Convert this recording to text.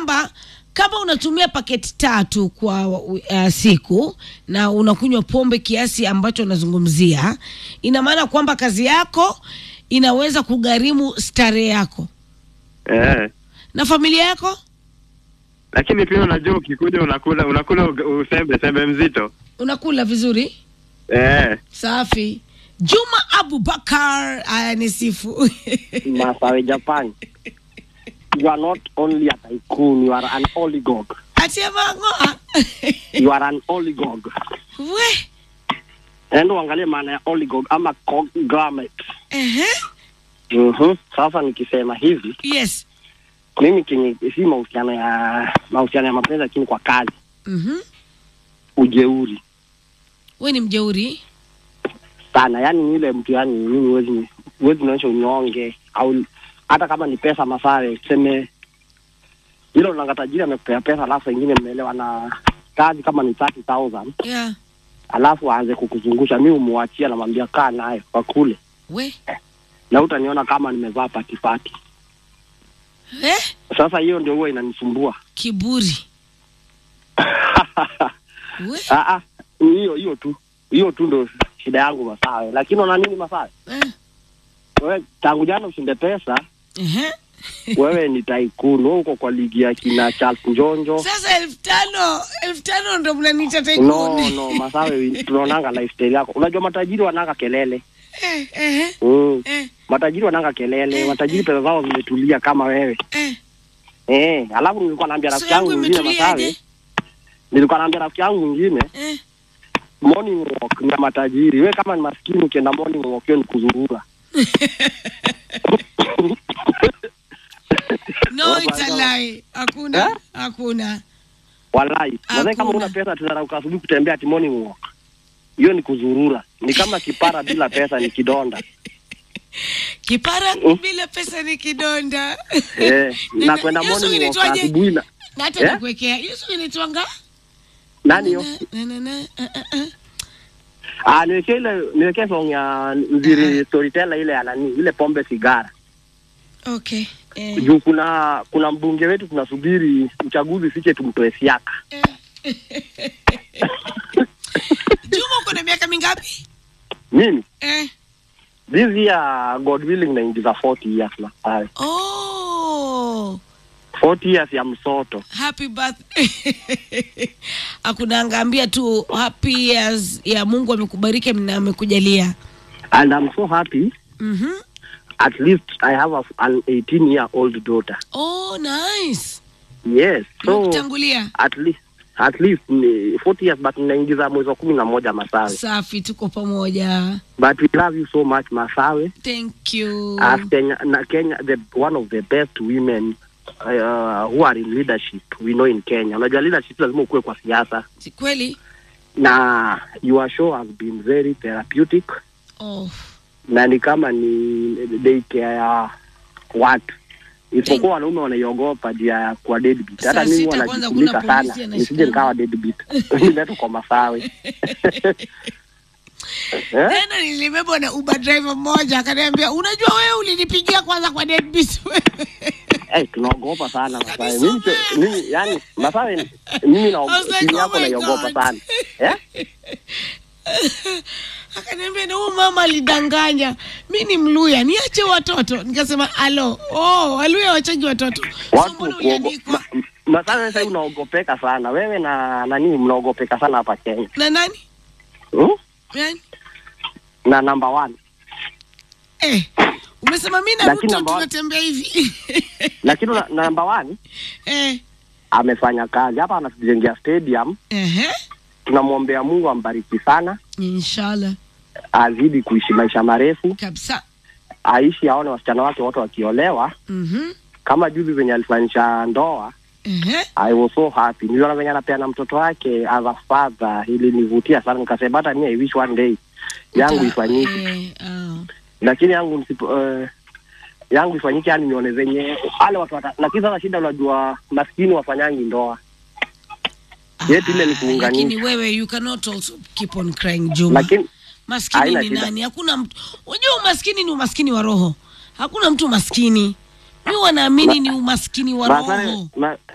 kwamba kama unatumia paketi 3 kwa siku na unakunywa pombe kiasi ambacho unazungumzia, ina maana kwamba kazi yako inaweza kugharimu starehe yako. Na familia yako? Lakini pia unajua ukikuja unakula usembe mzito. Unakula vizuri? Safi. Juma Abubakar anisifu. Masawe Japan. You are not only a tycoon, you are an oligarch. You are an oligarch. We? Endo uangalie maana ya oligarch ama conglomerate. Sasa nikisema hivi. Yes. Mimi si mahusiano ya mapenzi lakini kwa kazi. Ujeuri. Wewe ni mjeuri? Sana, yani ni ile mtu yani mimi huwezi nionyesha unyonge au hata kama ni pesa Masawe tuseme hilo unanga tajiri amekupea pesa alafu wengine mmeelewa na kazi kama ni 30,000. Yeah. Alafu aanze kukuzungusha, mimi umuachia na mwambia kaa naye kwa kule. We? Na utaniona kama nimevaa patifati. Sasa hiyo ndio huwa inanisumbua. Kiburi. We? Hiyo tu ndio shida yangu Masawe. Lakini una nini Masawe? Wewe tangu jana ushinde pesa. Wewe ni tycoon, uko kwa ligi ya kina Charles Njonjo. Sasa 5,000 ndio mnaniita tycoon. No Masawe, tunaonanga lifestyle yako. Unajua matajiri wananga kelele. Matajiri wananga kelele, matajiri pesa zao zimetulia kama wewe. Alafu nilikuwa naambia rafiki yangu mwingine Masawe. Morning walk na matajiri. Wewe kama ni maskini ukienda morning walk ni kuzurura. No, it's a lie. Hakuna. Wallahi. Wewe kama una pesa tutarauka asubuhi kutembea ati morning walk. Hiyo ni kuzurura. Ni kama kipara bila pesa ni kidonda. Kipara bila pesa ni kidonda. Na kwenda morning walk asubuhi na hata nikuwekea. Yesu inaitwanga? Nani hiyo? Niweke song ya Nziri Storyteller ile anani ile pombe sigara. Okay. Juu kuna mbunge wetu tunasubiri uchaguzi fike tumtoe siaka. Juma uko na miaka mingapi? Mimi? This year God willing na ingiza 40 years na pale. 40 years ya msoto. Happy birthday. Hakuna ngambia tu happy years ya Mungu amekubariki na amekujalia. And I'm so happy. At least I have an 18-year-old daughter. Oh, nice. Yes. So kutangulia. At least 40 years but naingiza mwezi wa 11 Masawe. Safi, tuko pamoja. But we love you so much Masawe. Thank you. As Kenya one of the best women who are in leadership we know in Kenya. Unajua leadership lazima ukue kwa siasa. Si kweli? Na your show has been very therapeutic. Na ni kama ni daycare ya watu. Isipokuwa wanaume wanaiogopa dia kwa deadbeat. Hata mimi wanajifunika sana. Nisije nikawa deadbeat. Nimeto kwa Masawe. Tena nilimebwa na Uber driver mmoja akaniambia unajua wewe ulinipigia kwanza kwa deadbeat wewe. Tunaogopa sana Masawe. Mimi yani Masawe mimi naogopa sana. Akaniambia na huyu mama alidanganya. Mimi ni Mluya, niache watoto. Nikasema Waluya wachaji watoto. Masawe sasa unaogopeka sana. Wewe na nani mnaogopeka sana hapa Kenya? Na nani? Nani? Na number 1. Umesema mimi na Ruto tunatembea hivi. Lakini number 1 amefanya kazi hapa anatujengea stadium. Tunamwombea Mungu ambariki sana. Inshallah. Azidi kuishi maisha marefu. Kabisa. Aishi aone wasichana wake wote wakiolewa. Kama juzi venye alifanyisha ndoa. I was so happy. Niliona venye anapeana mtoto wake as a father. Ili nivutia sana nikasema hata mimi I wish one day yangu ifanyike. Lakini yangu ifanyike yani nione venye wale watu lakini sasa shida unajua maskini wafanyangi ndoa. Yeti ile ni kuunganisha. Lakini wewe you cannot also keep on crying Juma. Lakini maskini ni nani? Hakuna mtu. Unajua umaskini ni umaskini wa roho. Hakuna mtu maskini. Mimi wanaamini ni umaskini wa roho.